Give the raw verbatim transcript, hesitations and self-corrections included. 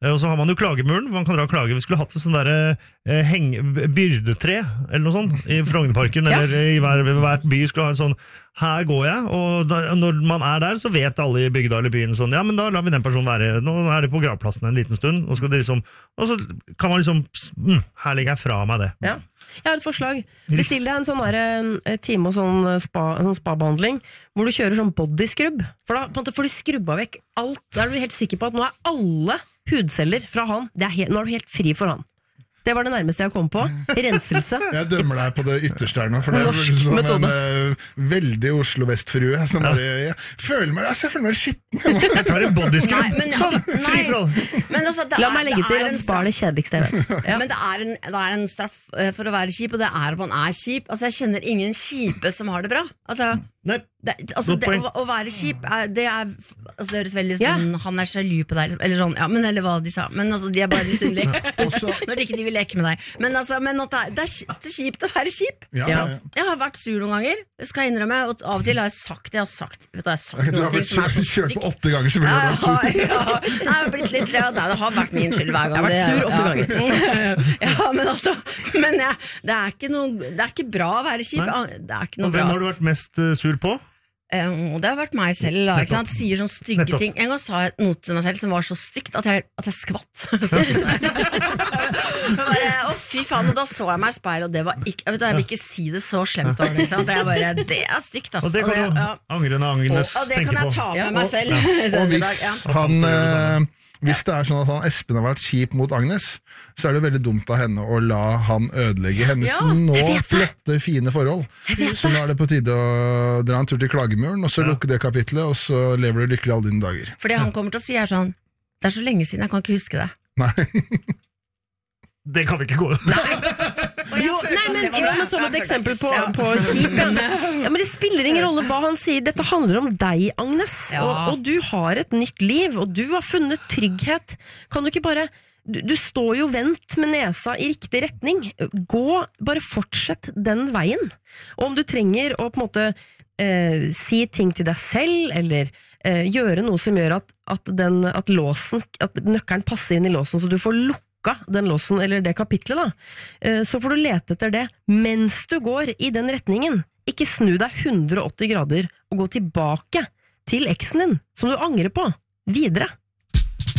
Og så har man jo klagemuren, man kan dra klage. Vi skulle hatt et sånn der eh, heng, byrdetre, eller noe sånt, i Frognerparken, ja. Eller i hver, hvert by skulle ha en sånn, her går jeg, og da, når man er der, så vet alle i bygda eller byen sånn, ja, men da lar vi den personen være, nå er det på gravplassen en liten stund, og, skal det liksom, og så kan man liksom, mm, her legger jeg fra meg det. Ja. Jeg har et forslag. Bestill deg en sånn der, en time og sånn spa, en sånn spa-behandling, hvor du kjører sånn bodyscrub, for da på en måte får du skrubba vekk alt, da er du helt sikker på at nå er alle hudceller fra han, det er helt, nå er du helt fri for han. Det var det nærmeste jeg kom på. Renselse. Jeg dømmer deg på det ytterste her nå, for det er sånn en uh, veldig Oslo Vest-frue som bare, jeg føler meg, altså, jeg føler meg skitten. Jeg tar en bodyscrub. Sånn, fri fra men altså, La meg legge til at spar det kjedeligste jeg vet. Ja. Men det er, en, det er en straff for å være kjip, og det er at man er kjip. Altså, jeg kjenner ingen kjipe som har det bra. Altså, Nei. Det, altså det, å, å være kjip er, det, er, altså det høres veldig sånn ja. Han er sjalu på deg eller sånn, ja, men eller hva de sa. Men altså, de er bare usynlige når de ikke de vil leke med deg. Men, altså, men det, er, det, er, det er kjipt å være kjip. Ja, ja, ja. Jeg har vært sur noen ganger, det skal jeg innrømme. Og av og til har jeg sagt Jeg har sagt, vet du, jeg har sagt du noen har ting som er så kjørt på åtte ganger, selvfølgelig ja, har du sur. Ja, Nei, jeg har blitt litt ja, Det har vært min skyld hver gang. Jeg har vært sur åtte ganger. Ja, men altså Men jeg, det, er ikke noe, det er ikke bra å være kjip. Nei. Det er ikke noe og bra. Hvem har du vært mest uh, sur på? Um, det har vært meg selv da, ikke sant? Sier sånn stygge Nettopp. ting. En gang sa jeg noe til meg selv som var så stygt at jeg, at jeg skvatt. bare, å fy faen, og da så jeg meg i speil, og det var ikke, vet du, jeg vil ikke si det så slemt over det, det er bare, det er stygt, ass. Og det kan du ja. angrende Agnes og, og det kan jeg ta med ja. meg selv. Og, og hvis ja. han eh, Hvis det er sånn at han Espen har vært kjip mot Agnes, så er det veldig dumt av henne å la han ødelegge hennes ja, nå flotte, fine forhold. Så nå er det på tide å dra en tur til klagemuren, og så ja. lukke det kapitlet, og så lever du lykkelig alle dine dager. Fordi han kommer til å si er sånn, det er så lenge siden, jeg kan ikke huske det. Nei. Det kan vi ikke gå. Nei. Jo, nei, men, jo, men som et eksempel på, på kjip ja. Ja, men det spiller ingen rolle hva han sier. Dette handler om deg, Agnes ja. og, og du har et nytt liv, og du har funnet trygghet. Kan du ikke bare du, du står jo vendt med nesa i riktig retning. Gå, bare fortsett den veien. Og om du trenger å på en måte eh, si ting til deg selv, eller eh, gjøre noe som gjør at, at, den, at, låsen, at nøkkelen passer inn i låsen, så du får lukket den låsen, eller det kapitlet da, så får du lete etter det mens du går i den retningen. Ikke snu deg hundre og åtti grader og gå tilbake til eksen din, som du angrer på, videre.